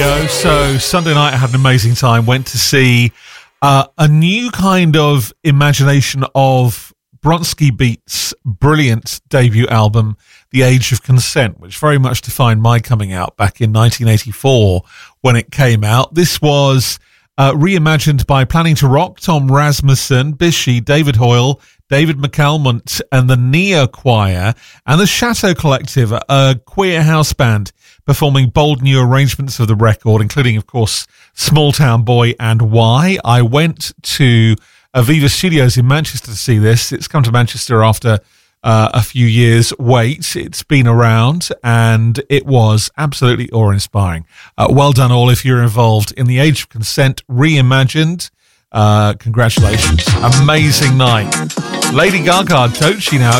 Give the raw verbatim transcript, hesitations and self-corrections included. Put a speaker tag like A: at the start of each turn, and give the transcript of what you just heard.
A: radio. So Sunday night I had an amazing time. Went to see uh, a new kind of imagination of Bronski Beat's brilliant debut album, The Age of Consent, which very much defined my coming out back in nineteen eighty-four when it came out. This was uh, reimagined by Planning to Rock, Tom Rasmussen, Bishi, David Hoyle, David McCalmont and the Nia Choir and the Chateau Collective, a queer house band performing bold new arrangements of the record, including, of course, Small Town Boy and Why. I went to Aviva Studios in Manchester to see this. It's come to Manchester after uh, a few years' wait. It's been around and it was absolutely awe-inspiring. Uh, well done all if you're involved in The Age of Consent reimagined. Uh, congratulations. Amazing night. Lady Gaga, don't she now?